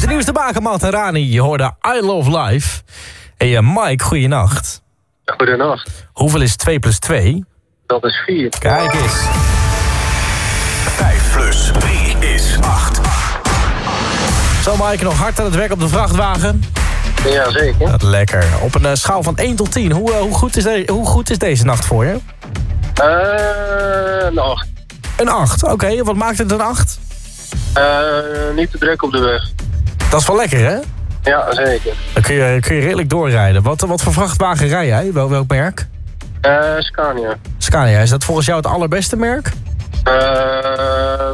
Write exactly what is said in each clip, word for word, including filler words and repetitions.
de nieuwste bakermat en Rani. Je hoorde I Love Life. En hey, uh, Mike, goeienacht. Goedenacht. Hoeveel is twee plus twee? Dat is vier. Kijk eens. vijf plus drie is acht. Zo Mike, nog hard aan het werk op de vrachtwagen? Ja, zeker. Dat lekker. Op een uh, schaal van één tot tien. Hoe, uh, hoe, goed is de, hoe goed is deze nacht voor je? Uh, een acht. Een acht, oké. Okay. Wat maakt het een acht? Uh, niet te druk op de weg. Dat is wel lekker, hè? Ja, zeker. Dan kun je, kun je redelijk doorrijden. Wat, wat voor vrachtwagen rij jij? Wel, welk merk? Uh, Scania. Scania, is dat volgens jou het allerbeste merk? Uh,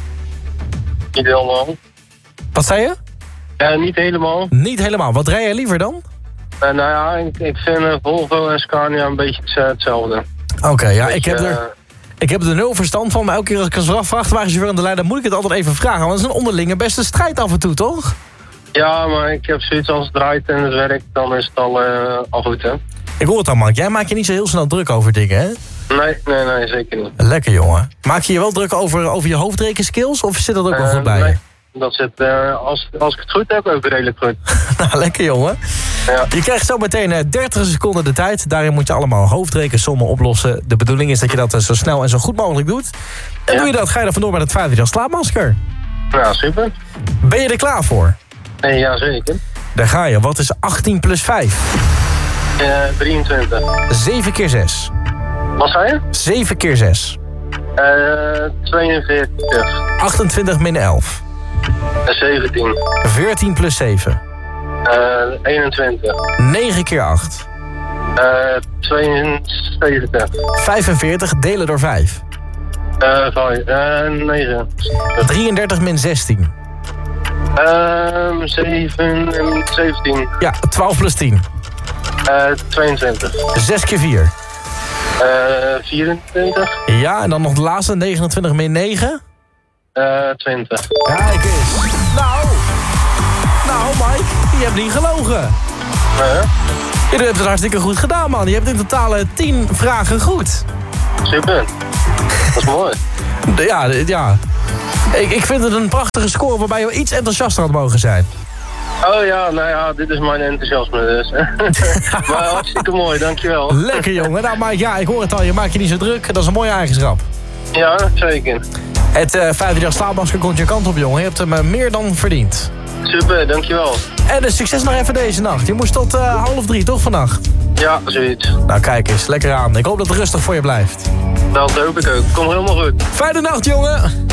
niet helemaal. Wat zei je? Uh, niet helemaal. Niet helemaal. Wat rij jij liever dan? Uh, nou ja, ik, ik vind uh, Volvo en Scania een beetje uh, hetzelfde. Oké, okay, ja, dus, ik heb, uh, er, ik heb er nul verstand van. Maar elke keer als ik een vrachtwagenchauffeur aan de lijn, dan moet ik het altijd even vragen. Want het is een onderlinge beste strijd af en toe, toch? Ja, maar ik heb zoiets als het draait en het werkt, dan is het al, uh, al goed, hè? Ik hoor het al, Mark. Jij maakt je niet zo heel snel druk over dingen, hè? Nee, nee, nee, zeker niet. Lekker, jongen. Maak je je wel druk over, over je hoofdrekenskills? Of zit dat ook wel uh, goed bij nee. je? Dat zit, uh, als, als ik het goed heb, ook redelijk goed. Nou, lekker, jongen. Ja. Je krijgt zo meteen uh, dertig seconden de tijd. Daarin moet je allemaal hoofdrekensommen oplossen. De bedoeling is dat je dat uh, zo snel en zo goed mogelijk doet. En ja. doe je dat, ga je dan vandoor met het vijfde slaapmasker. Ja, super. Ben je er klaar voor? Nee, ja, zeker. Daar ga je. Wat is achttien plus vijf? Uh, drieëntwintig. zeven keer zes. Wat zei je? zeven keer zes. Uh, tweeënveertig. achtentwintig min elf. Uh, zeventien. veertien plus zeven. Uh, eenentwintig. negen keer acht. Uh, tweeënzeventig. vijfenveertig delen door vijf. Uh, vijf. Uh, negen. drieëndertig min zestien. Uh, zeven, zeventien. Ja, twaalf plus tien. Uh, tweeëntwintig. zes keer vier. Uh, vierentwintig. Ja, en dan nog de laatste, negenentwintig min negen. Uh, twintig. Kijk eens. Nou, nou Mike, je hebt niet gelogen. Uh, Je hebt het hartstikke goed gedaan, man. Je hebt in totaal tien vragen goed. super. Dat is mooi. Ja, ja. Ik, ik vind het een prachtige score waarbij je iets enthousiaster had mogen zijn. Oh ja, nou ja, dit is mijn enthousiasme dus. Maar hartstikke mooi, dankjewel. Lekker, jongen. Nou, Mike, ja, ik hoor het al. Je maakt je niet zo druk. Dat is een mooie eigenschap. Ja, zeker. Het uh, vijfde dag slaapmasker komt je kant op, jongen. Je hebt hem uh, meer dan verdiend. Super, dankjewel. En dus succes nog even deze nacht. Je moest tot uh, half drie, toch, vannacht? Ja, zoiets. Nou, kijk eens. Lekker aan. Ik hoop dat het rustig voor je blijft. Dat hoop ik ook. Komt helemaal goed. Fijne nacht, jongen.